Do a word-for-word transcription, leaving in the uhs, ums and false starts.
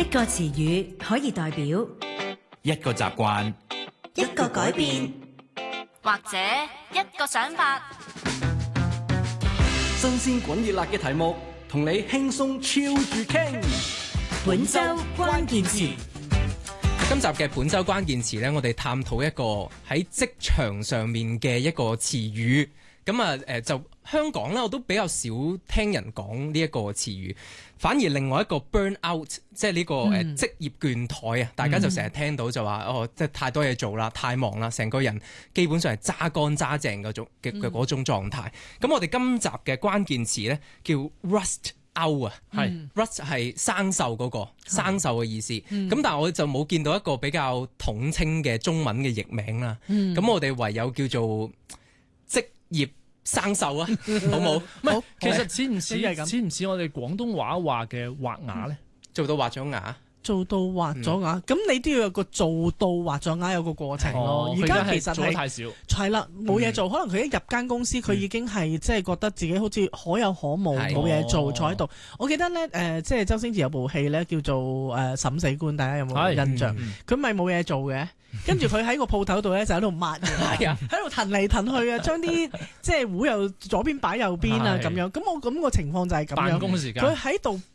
一個詞語可以代表一個習慣， 一個改變， 或者一個想法。 新鮮滾熱辣嘅題目，同你輕鬆超住傾。 本周關鍵詞。 今集嘅本周關鍵詞呢，我哋探討一個喺職場上面嘅一個詞語。咁啊，誒就香港呢，我都比較少聽人講呢一個詞語。反而另外一個 burn out，即係呢個誒職業倦怠啊，嗯、大家就成日聽到就話、嗯、哦，即係太多嘢做啦，太忙啦，成個人基本上係揸乾揸淨嗰種嘅嘅嗰種狀態。咁、嗯、我哋今集嘅關鍵詞呢，叫 rust out 啊，係、嗯、rust 係生鏽嗰、嗰個生鏽嘅意思。咁、嗯、但係我就冇見到一個比較統稱嘅中文嘅譯名啦。咁、嗯、我哋唯有叫做職業生鏽啊，好冇？ 唔係，其實似唔似似唔似我哋廣東話話嘅畫牙咧？ 做到畫咗牙， 做到畫咗牙，咁、嗯、你都要有個做到畫咗牙有個過程咯。而家、哦、其實做得太少， 係啦，冇嘢做，嗯、可能佢一入間公司，佢已經係即係覺得自己好似可有可無，冇嘢、嗯、做，哦、坐喺度。我記得咧，誒、呃，即係周星馳有部戲咧，叫做誒《審、呃、死官》，大家有冇印象？佢咪冇嘢做嘅。跟住佢喺個鋪頭度咧就喺度抹嘢，喺度騰嚟騰去啊，將啲即係壺又左邊擺右邊啊咁樣。咁我咁個情況就係咁樣。辦公時間佢喺度